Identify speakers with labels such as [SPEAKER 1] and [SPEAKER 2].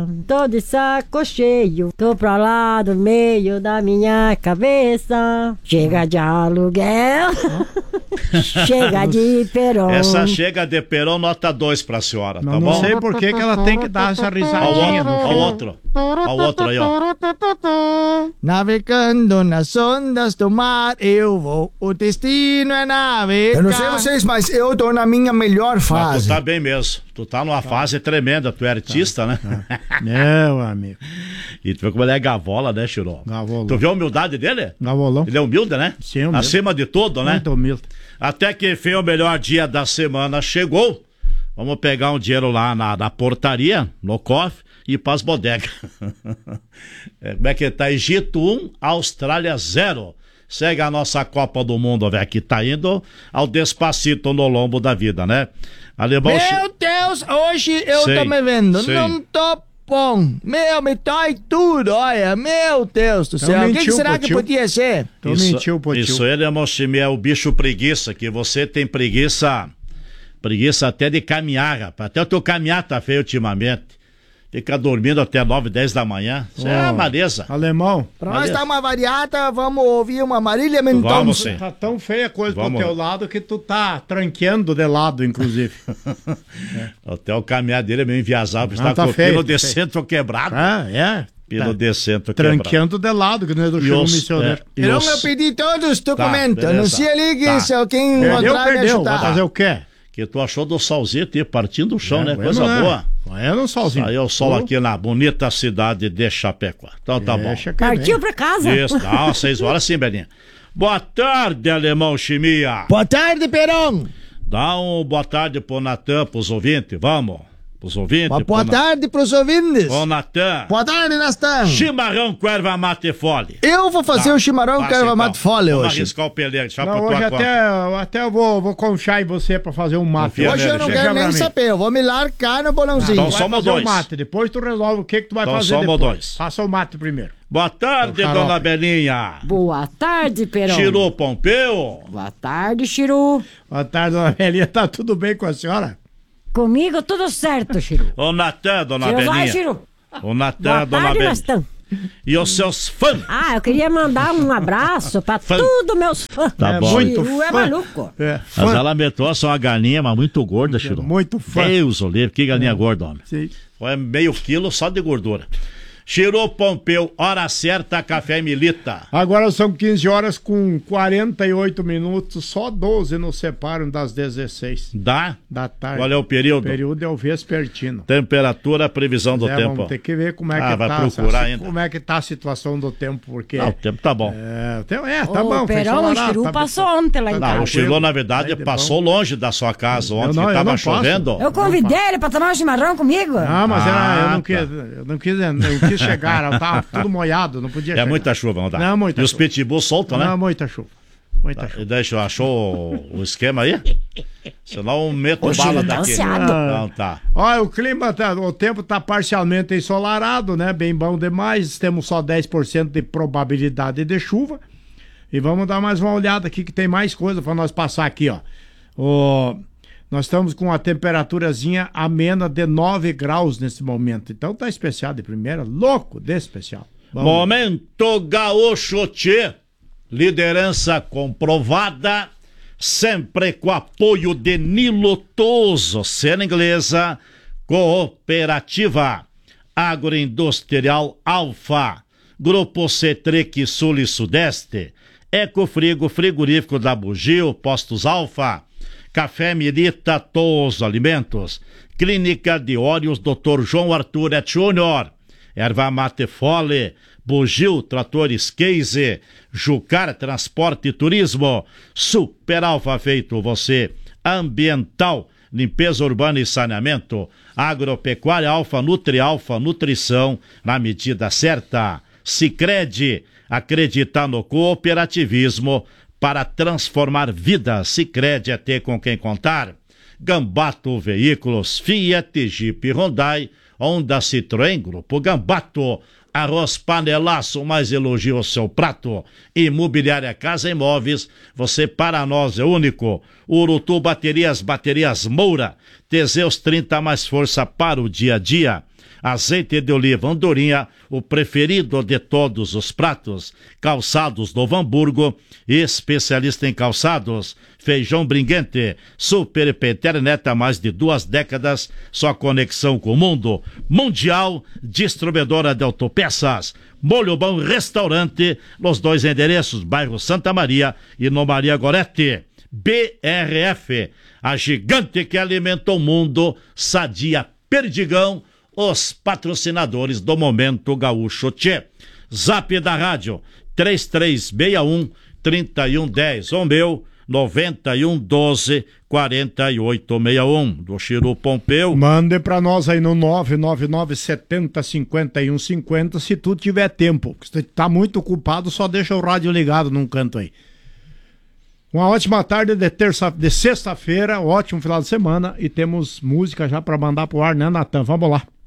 [SPEAKER 1] Tô de saco cheio, tô pra lá do meio da minha cabeça. Chega de aluguel, chega de Perón.
[SPEAKER 2] Essa chega de Perón, nota 2 pra senhora, tá bom?
[SPEAKER 3] Não sei por que ela tem que dar essa risadinha.
[SPEAKER 2] Ao outro aí, ó.
[SPEAKER 3] Navegando nas ondas do mar, eu vou, o destino é navegar.
[SPEAKER 4] Eu não sei vocês, mas eu tô na minha melhor
[SPEAKER 2] Mas
[SPEAKER 4] fase.
[SPEAKER 2] tu tá bem mesmo. Tu tá numa fase tremenda, tu é artista, né?
[SPEAKER 3] Meu amigo.
[SPEAKER 2] E tu vê como ele é gavola, né, Chirô?
[SPEAKER 3] Gavolão.
[SPEAKER 2] Tu viu a humildade dele?
[SPEAKER 3] Gavolão.
[SPEAKER 2] Ele é humilde, né?
[SPEAKER 3] Sim, humilde.
[SPEAKER 2] Acima de tudo, né?
[SPEAKER 3] Muito humilde.
[SPEAKER 2] Até que enfim o melhor dia da semana chegou. Vamos pegar um dinheiro lá na portaria, no cofre, e ir pras bodegas. Como é que tá? Egito 1, Austrália 0. Segue a nossa Copa do Mundo, velho, que tá indo ao despacito no lombo da vida, né? Alemão...
[SPEAKER 3] Meu Deus, hoje eu
[SPEAKER 2] Sei,
[SPEAKER 3] tô me vendo,
[SPEAKER 2] sei.
[SPEAKER 3] não tô bom. Meu, me dói tudo, olha, meu Deus do céu. O que será que podia ser?
[SPEAKER 2] Isso aí, alemão Chimé, é o bicho preguiça, que você tem preguiça até de caminhar, rapaz. Até o teu caminhar tá feio ultimamente. Fica dormindo até 9, 10 da manhã. Isso é uma maleza.
[SPEAKER 3] Alemão. Pra nós dar uma variada, vamos ouvir uma Marília Mendonça.
[SPEAKER 2] Vamos sim.
[SPEAKER 3] Tá tão feia a coisa
[SPEAKER 2] Vamos.
[SPEAKER 3] pro teu lado que tu tá tranqueando de lado, inclusive.
[SPEAKER 2] Até o caminhar dele é meio enviasável. Está
[SPEAKER 3] tá
[SPEAKER 2] com o
[SPEAKER 3] feio,
[SPEAKER 2] pelo
[SPEAKER 3] tá
[SPEAKER 2] de
[SPEAKER 3] feio.
[SPEAKER 2] centro quebrado. Pelo de centro quebrado.
[SPEAKER 3] Tranqueando de lado, que não é do show missionário.
[SPEAKER 4] Então eu pedi todos os documentos.
[SPEAKER 2] beleza.
[SPEAKER 4] Anuncia ali que
[SPEAKER 2] Tá.
[SPEAKER 4] se alguém
[SPEAKER 3] Perdeu,
[SPEAKER 4] encontrar me
[SPEAKER 3] vai
[SPEAKER 4] ajudar.
[SPEAKER 3] fazer o quê?
[SPEAKER 2] Que tu achou do solzito aí, partindo do chão, né?
[SPEAKER 3] Bueno,
[SPEAKER 2] Coisa boa.
[SPEAKER 3] É no solzinho.
[SPEAKER 2] Aí o sol aqui na bonita cidade de Chapecó. Então tá bom.
[SPEAKER 1] Partiu pra casa.
[SPEAKER 2] Isso, não, 6 horas sim, Belinha. Boa tarde, alemão Chimia.
[SPEAKER 4] Boa tarde, Perón.
[SPEAKER 2] Dá um boa tarde pro Natan, pros ouvintes, vamos. Pros ouvintes.
[SPEAKER 4] Uma boa tarde pros ouvintes.
[SPEAKER 2] Ô, Natan.
[SPEAKER 4] Boa tarde, Nastan.
[SPEAKER 2] Chimarrão com erva mate fole.
[SPEAKER 4] Eu vou fazer
[SPEAKER 2] Tá.
[SPEAKER 4] o chimarrão com erva mate fole
[SPEAKER 2] Vamos
[SPEAKER 4] hoje.
[SPEAKER 2] arriscar o peleiro, deixa
[SPEAKER 3] Não,
[SPEAKER 2] pra tua
[SPEAKER 3] hoje
[SPEAKER 2] conta.
[SPEAKER 3] até eu vou conchar em você pra fazer um mate.
[SPEAKER 2] Confia
[SPEAKER 4] Hoje eu não
[SPEAKER 2] Chega
[SPEAKER 4] quero
[SPEAKER 3] pra
[SPEAKER 4] nem
[SPEAKER 3] mim.
[SPEAKER 4] saber, eu vou me largar no bolãozinho.
[SPEAKER 2] Então
[SPEAKER 3] Vai
[SPEAKER 2] somos
[SPEAKER 3] fazer
[SPEAKER 2] dois.
[SPEAKER 3] o mate, depois tu resolve o que tu vai
[SPEAKER 2] Então
[SPEAKER 3] fazer
[SPEAKER 2] somos
[SPEAKER 3] depois.
[SPEAKER 2] dois.
[SPEAKER 3] Faça o mate primeiro.
[SPEAKER 2] Boa tarde,
[SPEAKER 3] Ô,
[SPEAKER 2] dona
[SPEAKER 3] xarope.
[SPEAKER 2] Belinha.
[SPEAKER 1] Boa tarde, Perón.
[SPEAKER 2] Tirou Pompeu?
[SPEAKER 1] Boa tarde, Chiru.
[SPEAKER 3] Boa tarde, dona Belinha. Tá tudo bem com a senhora?
[SPEAKER 1] Comigo tudo certo, Chiru.
[SPEAKER 2] Ô, Natan, dona
[SPEAKER 1] Chiru, vai,
[SPEAKER 2] Belinha.
[SPEAKER 1] Chiru.
[SPEAKER 2] Ô, Natan,
[SPEAKER 1] Boa
[SPEAKER 2] dona
[SPEAKER 1] tarde,
[SPEAKER 2] Belinha.
[SPEAKER 1] Nastan.
[SPEAKER 2] E os seus fãs?
[SPEAKER 1] Ah, eu queria mandar um abraço pra
[SPEAKER 2] Fã.
[SPEAKER 1] todos meus fãs.
[SPEAKER 2] Tá bom.
[SPEAKER 3] muito
[SPEAKER 1] Chiru é
[SPEAKER 3] fã.
[SPEAKER 1] maluco.
[SPEAKER 2] Mas ela me trouxe uma galinha, mas muito gorda, Chiru.
[SPEAKER 3] Muito fã.
[SPEAKER 2] Deus, o livre, que galinha gorda, homem.
[SPEAKER 3] Sim.
[SPEAKER 2] Foi meio quilo só de gordura. Chirou Pompeu, hora certa, café Milita.
[SPEAKER 3] Agora são 15 horas com 48 minutos, só 12 nos separam das 16
[SPEAKER 2] Dá?
[SPEAKER 3] da tarde.
[SPEAKER 2] Qual é o período?
[SPEAKER 3] O período é o vespertino.
[SPEAKER 2] Temperatura, previsão do tempo.
[SPEAKER 3] Vamos ter que ver como é que
[SPEAKER 2] vai
[SPEAKER 3] tá
[SPEAKER 2] procurar ainda.
[SPEAKER 3] como é que tá a situação do tempo, porque
[SPEAKER 2] Não, o tempo tá bom.
[SPEAKER 3] tá bom.
[SPEAKER 1] O Perón, o
[SPEAKER 3] ensolarado,
[SPEAKER 1] Chiru
[SPEAKER 3] tá
[SPEAKER 1] passou ontem lá em
[SPEAKER 2] Não,
[SPEAKER 1] casa.
[SPEAKER 2] o Chiru, na verdade,
[SPEAKER 3] Vai de
[SPEAKER 2] passou longe da sua casa ontem,
[SPEAKER 3] não,
[SPEAKER 2] que
[SPEAKER 3] eu
[SPEAKER 2] tava
[SPEAKER 3] não posso.
[SPEAKER 2] chovendo.
[SPEAKER 1] Eu convidei ele pra tomar um chimarrão comigo.
[SPEAKER 3] Ah, mas eu não
[SPEAKER 2] tá.
[SPEAKER 3] quis chegar, eu tava tudo molhado, não podia
[SPEAKER 2] É
[SPEAKER 3] chegar.
[SPEAKER 2] muita chuva, não dá?
[SPEAKER 3] Não, muita
[SPEAKER 2] E os
[SPEAKER 3] chuva.
[SPEAKER 2] pitbull soltam, né?
[SPEAKER 3] Não, muita chuva. Muita chuva.
[SPEAKER 2] E deixa, achou o esquema aí? Senão eu meto
[SPEAKER 1] Ô,
[SPEAKER 2] bala
[SPEAKER 1] Chiru, tá
[SPEAKER 2] daqui.
[SPEAKER 1] ansiado.
[SPEAKER 2] Não, tá.
[SPEAKER 3] Olha, o tempo tá parcialmente ensolarado, né? Bem bom demais. Temos só 10% de probabilidade de chuva. E vamos dar mais uma olhada aqui que tem mais coisa para nós passar aqui, ó. Nós estamos com a temperaturazinha amena de 9 graus nesse momento. Então tá especial de primeira, louco de especial. Vamos.
[SPEAKER 2] Momento Gaúcho Tchê. Liderança comprovada, sempre com apoio de Nilo Toso, cena inglesa, cooperativa, agroindustrial Alfa, Grupo Cetric Sul e Sudeste, Ecofrigo, frigorífico da Bugio, Postos Alfa, Café Milita Toso Alimentos, Clínica de Óleos Dr. João Arthur Et Júnior, Erva Mate Fole, Bugio Tratores Case, Jucar Transporte e Turismo, Super Alfa Feito Você, Ambiental, Limpeza Urbana e Saneamento, Agropecuária Alfa, Nutri Alfa, Nutrição na medida certa, Sicredi, acreditar no cooperativismo para transformar vidas, Sicredi é ter com quem contar, Gambato Veículos, Fiat, Jeep, Hyundai, Honda, Citroën, Grupo Gambato, Arroz Panelaço, mais elogio ao seu prato. Imobiliária Casa Imóveis, você para nós é único. Urutu Baterias Moura, Teseus 30 mais força para o dia a dia. Azeite de oliva Andorinha, o preferido de todos os pratos. Calçados Novo Hamburgo, especialista em calçados. Feijão Bringuente, super internet há mais de 2 décadas, sua conexão com o mundo. Mundial, distribuidora de autopeças. Molho Bom Restaurante, nos 2 endereços, bairro Santa Maria e no Maria Gorete. BRF, a gigante que alimenta o mundo, Sadia Perdigão, os patrocinadores do Momento Gaúcho Tchê. Zap da rádio, 3361-3110, o meu, 9112-4861, do Chiru Pompeu.
[SPEAKER 3] Mande pra nós aí no 999-70-5150, se tu tiver tempo. Se tá muito ocupado, só deixa o rádio ligado num canto aí. Uma ótima tarde de sexta-feira, ótimo final de semana, e temos música já pra mandar pro ar, né, Natan? Vamos lá.